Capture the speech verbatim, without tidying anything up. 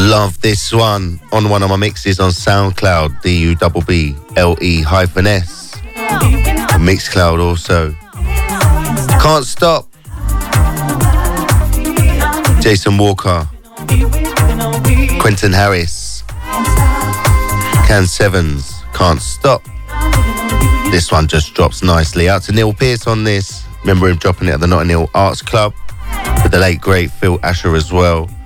Love this one on one of my mixes on SoundCloud, D U B B L E hyphen S. And Mixcloud also. Can't Stop. Jason Walker. Quentin Harris. Can Sevens. Can't Stop. This one just drops nicely. Out to Neil Pearce on this. Remember him dropping it at the Notting Hill Arts Club with the late great Phil Asher as well.